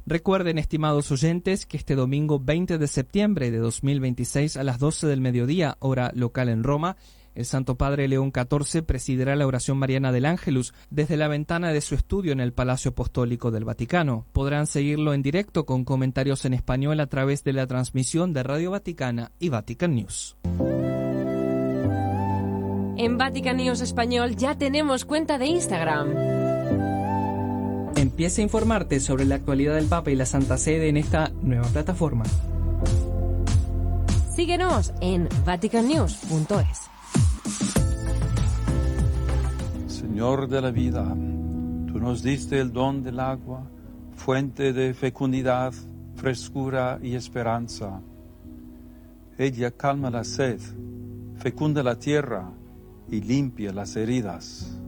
Recuerden, estimados oyentes, que este domingo 20 de septiembre de 2026 a las 12 del mediodía, hora local en Roma, el Santo Padre León XIV presidirá la oración mariana del Ángelus desde la ventana de su estudio en el Palacio Apostólico del Vaticano. Podrán seguirlo en directo con comentarios en español a través de la transmisión de Radio Vaticana y Vatican News. En Vatican News Español ya tenemos cuenta de Instagram. Empieza a informarte sobre la actualidad del Papa y la Santa Sede en esta nueva plataforma. Síguenos en vaticannews.es. Señor de la vida, tú nos diste el don del agua, fuente de fecundidad, frescura y esperanza. Ella calma la sed, fecunda la tierra y limpia las heridas.